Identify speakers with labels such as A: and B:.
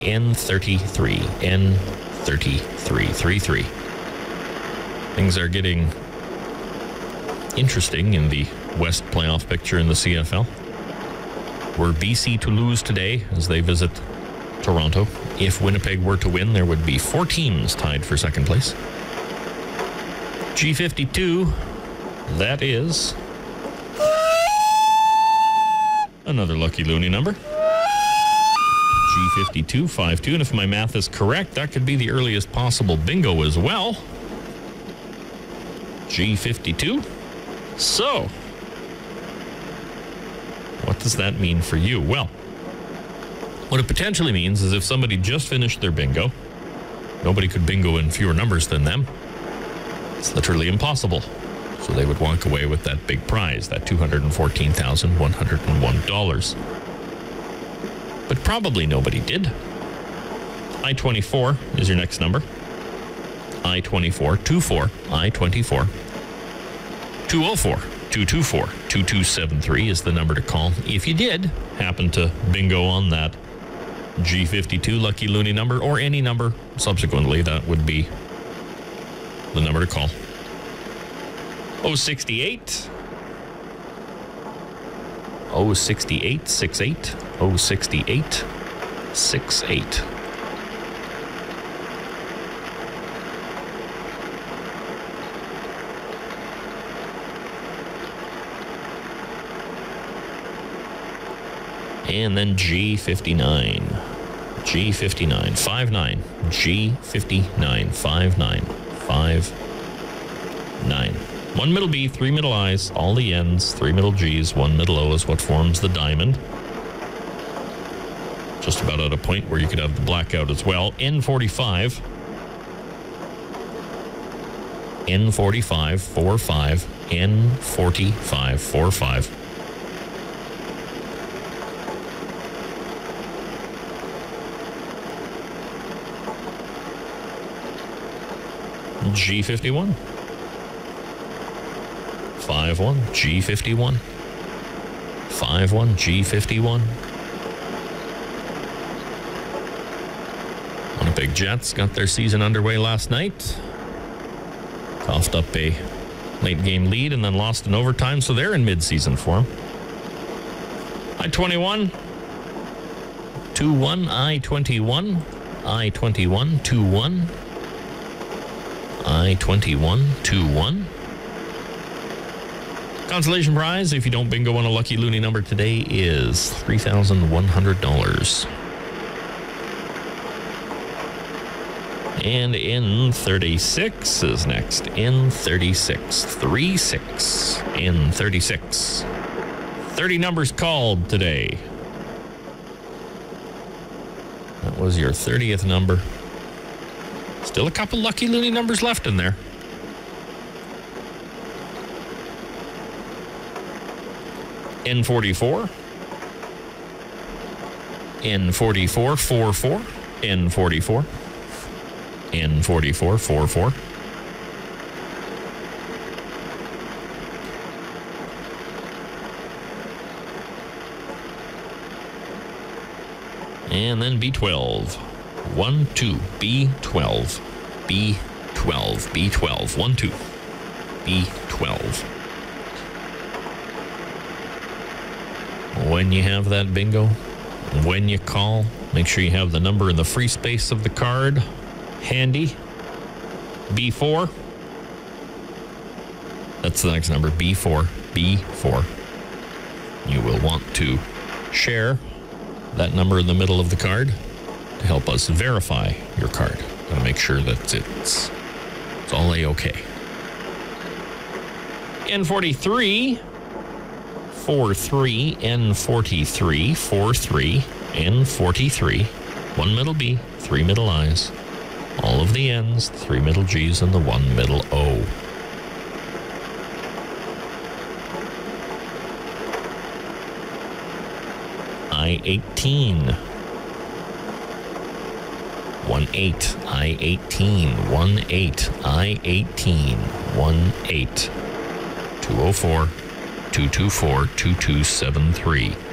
A: N33. N33. Things are getting interesting in the West playoff picture in the CFL. Were BC to lose today as they visit Toronto, if Winnipeg were to win, there would be 4 teams tied for second place. G52, that is another lucky loony number. G52, 52, and if my math is correct, that could be the earliest possible bingo as well. G52. So, what does that mean for you? Well, what it potentially means is if somebody just finished their bingo, nobody could bingo in fewer numbers than them. It's literally impossible. So they would walk away with that big prize, that $214,101. But probably nobody did. I-24 is your next number. I-24, 24, I-24. 204-224-2273 is the number to call. If you did happen to bingo on that G52 lucky loony number or any number subsequently, that would be the number to call. 068 068 68 068 68. And then G59. G59. 59. G59. 59. 59. 1 middle B, 3 middle I's, all the N's, 3 middle G's, 1 middle O is what forms the diamond. Just about at a point where you could have the blackout as well. N45. N45, 45. N45, 45. G51. 51. G51. 51. G51. Winnipeg Jets got their season underway last night. Coughed up a late game lead and then lost in overtime, so they're in mid-season form. I-21. 2-1. I-21. I-21. 2-1. I-21, 2-1. Consolation prize, if you don't bingo on a lucky loony number today, is $3,100. And N36 is next. N36, 36. N36. 30 numbers called today. That was your 30th number. Still a couple lucky loony numbers left in there. N44. N44, 44. N44. N44, 44. And then B12. 1, 2, B12. B12. B12. 1, 2. B12. When you have that bingo, when you call, make sure you have the number in the free space of the card handy. B4. That's the next number, B4. B4. You will want to share that number in the middle of the card to help us verify your card. Gotta make sure that it's all A-okay. N43. 43, N43, 43, N43, 1 middle B, 3 middle I's, all of the N's, 3 middle G's, and the 1 middle O. I-18, 1-8, I-18, 1-8, I-18, 1-8, 204. 224-2273.